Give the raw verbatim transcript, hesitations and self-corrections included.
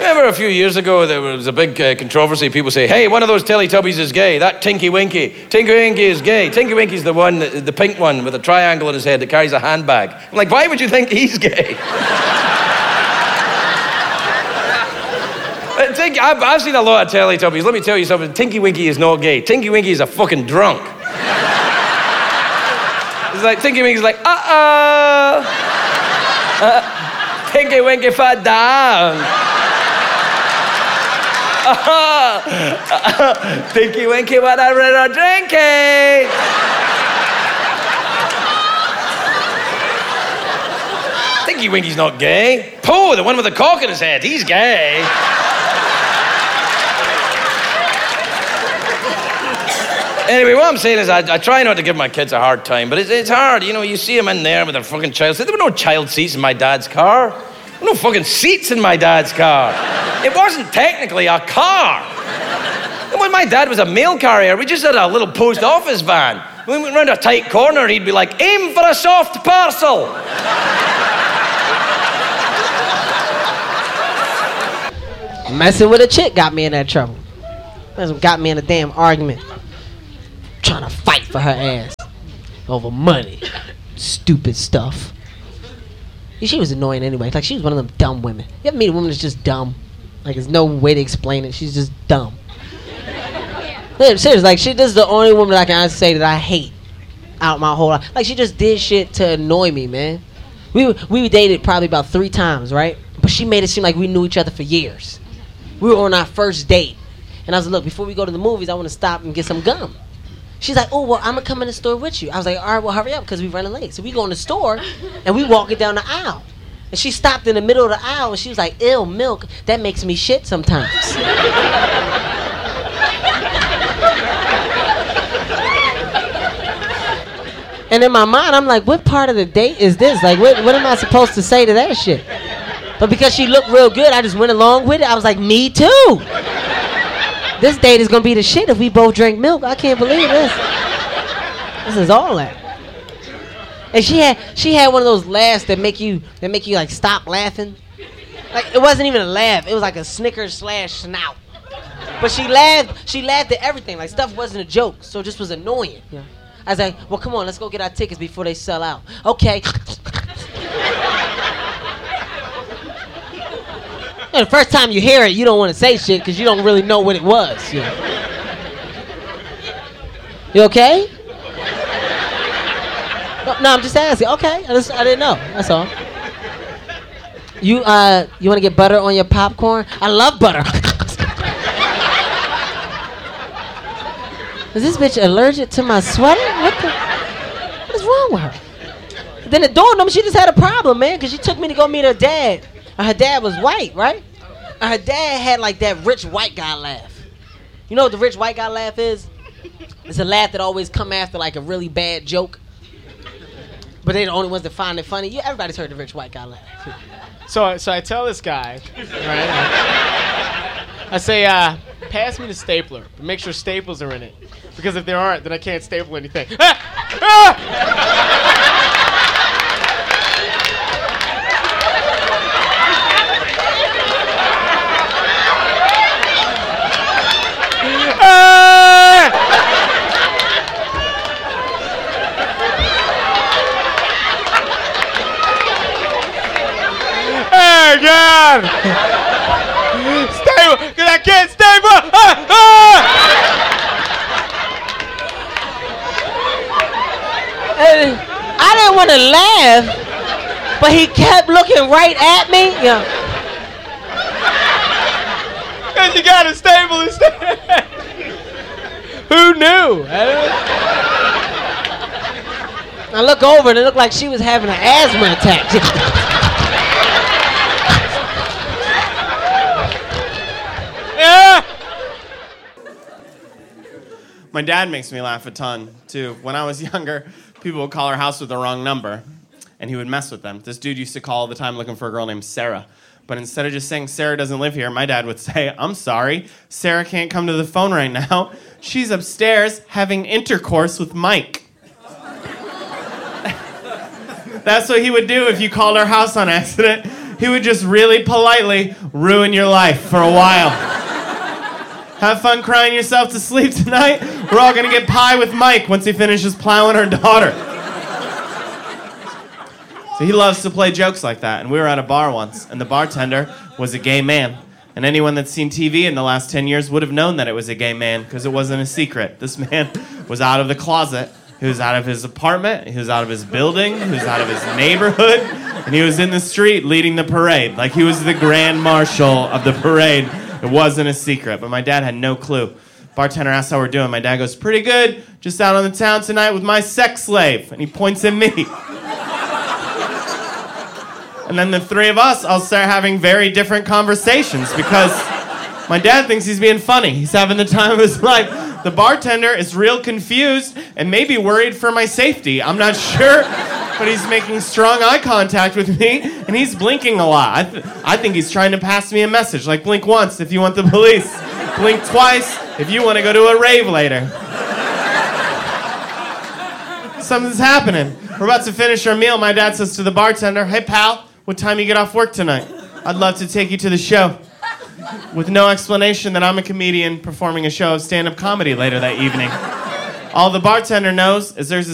Remember a few years ago there was a big uh, controversy. People say, hey, one of those Teletubbies is gay. That Tinky Winky. Tinky Winky is gay. Tinky Winky's the one, the pink one with a triangle in his head that carries a handbag. I'm like, why would you think he's gay? Tinky, I've, I've seen a lot of Teletubbies. Let me tell you something. Tinky Winky is not gay. Tinky Winky is a fucking drunk. It's like, Tinky Winky's like, uh-oh. Uh, Tinky Winky fell down. Uh, uh, Tinky Winky, what I read or drinking? Tinky Winky's not gay. Pooh, the one with the cock in his head, he's gay. Anyway, what I'm saying is I, I try not to give my kids a hard time, but it's, it's hard. You know, you see them in there with their fucking child seat. There were no child seats in my dad's car. There were no fucking seats in my dad's car. It wasn't technically a car. And when my dad was a mail carrier, we just had a little post office van. When we went round a tight corner, he'd be like, aim for a soft parcel. Messing with a chick got me in that trouble. That's what got me in a damn argument. Trying to fight for her ass over money. Stupid stuff. She was annoying anyway. Like, she was one of them dumb women. You ever meet a woman that's just dumb? Like, there's no way to explain it. She's just dumb. Yeah, seriously, like, she, this is the only woman that I can honestly say that I hate out my whole life. Like, she just did shit to annoy me, man. We we dated probably about three times, right? But she made it seem like we knew each other for years. We were on our first date. And I was like, look, before we go to the movies, I want to stop and get some gum. She's like, oh, well, I'm going to come in the store with you. I was like, all right, well, hurry up, because we're running late. So we go in the store, and we walking down the aisle. And she stopped in the middle of the aisle, and she was like, ew, milk, that makes me shit sometimes. And in my mind, I'm like, what part of the date is this? Like, what, what am I supposed to say to that shit? But because she looked real good, I just went along with it. I was like, me too. This date is gonna be the shit if we both drink milk. I can't believe this. This is all that. And she had she had one of those laughs that make you that make you like stop laughing. Like, it wasn't even a laugh. It was like a snicker slash snout. But she laughed. She laughed at everything. Like, stuff wasn't a joke, so it just was annoying. Yeah. I was like, well, come on, let's go get our tickets before they sell out. Okay. And the first time you hear it, you don't want to say shit because you don't really know what it was. You know? You okay? No, no, I'm just asking. Okay, I, just, I didn't know. That's all. You uh, you want to get butter on your popcorn? I love butter. Is this bitch allergic to my sweater? What the? What is wrong with her? Then it dawned on me she just had a problem, man, because she took me to go meet her dad. Her dad was white, right? And her dad had like that rich white guy laugh. You know what the rich white guy laugh is? It's a laugh that always come after like a really bad joke. But they're the only ones that find it funny. Yeah, everybody's heard the rich white guy laugh. So, so I tell this guy, right? I say, uh, pass me the stapler, but make sure staples are in it. Because if there aren't, then I can't staple anything. Ah! Ah! Oh, God! Stable! Because I can't stable! Ah! Ah! And I didn't want to laugh, but he kept looking right at me. Yeah. Because you got a stable instead. Who knew? I look over and it looked like she was having an asthma attack. Yeah. My dad makes me laugh a ton, too. When I was younger, people would call our house with the wrong number, and he would mess with them. This dude used to call all the time looking for a girl named Sarah. But instead of just saying Sarah doesn't live here, my dad would say, I'm sorry, Sarah can't come to the phone right now. She's upstairs having intercourse with Mike. That's what he would do if you called our house on accident. he would just really politely ruin your life for a while. Have fun crying yourself to sleep tonight. We're all gonna get pie with Mike once he finishes plowing our daughter. So he loves to play jokes like that. And we were at a bar once, and the bartender was a gay man. And anyone that's seen T V in the last ten years would have known that it was a gay man because it wasn't a secret. This man was out of the closet. He was out of his apartment. He was out of his building. He was out of his neighborhood. And he was in the street leading the parade. Like he was the grand marshal of the parade. It wasn't a secret. But my dad had no clue. Bartender asked how we're doing. My dad goes, pretty good. Just out on the town tonight with my sex slave. And he points at me. And then the three of us all start having very different conversations because my dad thinks he's being funny. He's having the time of his life. The bartender is real confused and maybe worried for my safety. I'm not sure, but he's making strong eye contact with me and he's blinking a lot. I, th- I think he's trying to pass me a message, like blink once if you want the police, blink twice if you want to go to a rave later. Something's happening. We're about to finish our meal. My dad says to the bartender, hey pal, what time you get off work tonight? I'd love to take you to the show. With no explanation that I'm a comedian performing a show of stand-up comedy later that evening. All the bartender knows is there's a